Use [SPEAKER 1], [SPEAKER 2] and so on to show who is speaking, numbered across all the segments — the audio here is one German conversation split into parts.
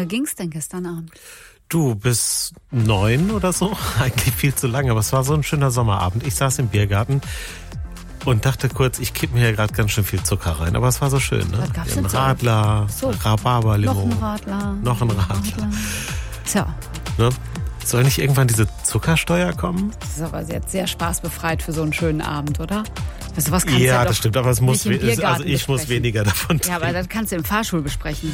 [SPEAKER 1] ging's denn gestern Abend?
[SPEAKER 2] Du, bis 9 oder so. Eigentlich viel zu lange, aber es war so ein schöner Sommerabend. Ich saß im Biergarten und dachte kurz, ich kipp mir hier gerade ganz schön viel Zucker rein. Aber es war so schön, ne?
[SPEAKER 1] Was gab's
[SPEAKER 2] Ein
[SPEAKER 1] denn so?
[SPEAKER 2] Radler,
[SPEAKER 1] So.
[SPEAKER 2] Rhabarberlimon.
[SPEAKER 1] Noch ein Radler. Tja,
[SPEAKER 2] Ne? Soll nicht irgendwann diese Zuckersteuer kommen?
[SPEAKER 1] das ist aber jetzt sehr spaßbefreit für so einen schönen Abend, oder? Also was kannst
[SPEAKER 2] Ja,
[SPEAKER 1] du
[SPEAKER 2] das stimmt, aber es muss,
[SPEAKER 1] nicht im Biergarten
[SPEAKER 2] also ich muss
[SPEAKER 1] besprechen.
[SPEAKER 2] weniger davon
[SPEAKER 1] Ja, aber
[SPEAKER 2] trinken.
[SPEAKER 1] das kannst du im Fahrstuhl besprechen.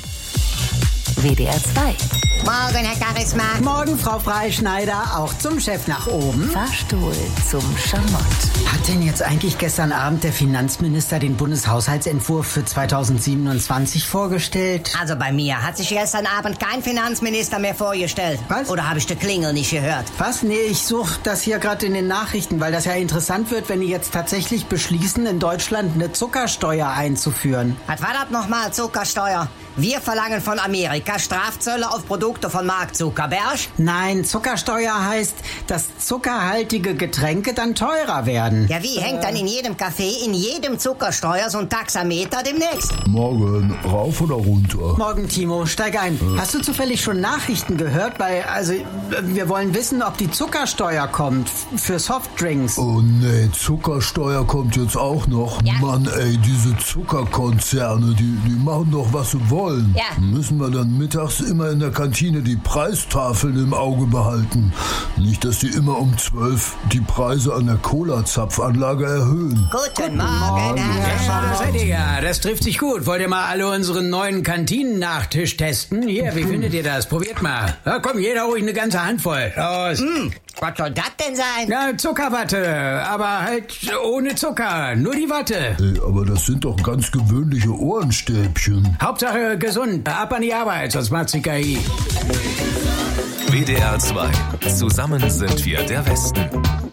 [SPEAKER 3] WDR 2.
[SPEAKER 4] Morgen, Herr Charisma.
[SPEAKER 5] Morgen, Frau Freischneider, auch zum Chef nach oben.
[SPEAKER 3] Fahrstuhl zum Schamott.
[SPEAKER 5] Hat denn jetzt eigentlich gestern Abend der Finanzminister den Bundeshaushaltsentwurf für 2027 vorgestellt?
[SPEAKER 4] Also bei mir hat sich gestern Abend kein Finanzminister mehr vorgestellt.
[SPEAKER 5] Was?
[SPEAKER 4] Oder habe ich die Klingel nicht gehört?
[SPEAKER 5] Was? Nee, ich suche das hier gerade in den Nachrichten, weil das ja interessant wird, wenn die jetzt tatsächlich beschließen, in Deutschland eine Zuckersteuer einzuführen.
[SPEAKER 4] Was war das nochmal, Zuckersteuer? Wir verlangen von Amerika Strafzölle auf Produkte von Mark Zuckerberg.
[SPEAKER 5] Nein, Zuckersteuer heißt, dass zuckerhaltige Getränke dann teurer werden.
[SPEAKER 4] Ja, wie hängt dann in jedem Café, in jedem Zuckersteuer so ein Taxameter demnächst?
[SPEAKER 6] Morgen, rauf oder runter?
[SPEAKER 5] Morgen, Timo, steig ein. Hast du zufällig schon Nachrichten gehört? Weil, wir wollen wissen, ob die Zuckersteuer kommt für Softdrinks.
[SPEAKER 6] Oh nee, Zuckersteuer kommt jetzt auch noch.
[SPEAKER 4] Ja.
[SPEAKER 6] Mann, ey, diese Zuckerkonzerne, die machen doch, was sie wollen.
[SPEAKER 4] Ja.
[SPEAKER 6] Müssen wir dann mittags immer in der Kantine die Preistafeln im Auge behalten? Nicht, dass die immer um 12 die Preise an der Cola-Zapfanlage erhöhen.
[SPEAKER 4] Guten Morgen,
[SPEAKER 5] Ja,
[SPEAKER 7] Da seid ihr ja, das trifft sich gut. Wollt ihr mal alle unseren neuen Kantinen-Nachtisch testen? Hier, wie findet ihr das? Probiert mal. Ja, komm, jeder ruhig eine ganze Handvoll. Los.
[SPEAKER 4] Was soll das denn sein?
[SPEAKER 7] Ja, Zuckerwatte, aber halt ohne Zucker, nur die Watte.
[SPEAKER 6] Ey, aber das sind doch ganz gewöhnliche Ohrenstäbchen.
[SPEAKER 7] Hauptsache gesund, ab an die Arbeit, sonst macht's die KI.
[SPEAKER 8] WDR 2. Zusammen sind wir der Westen.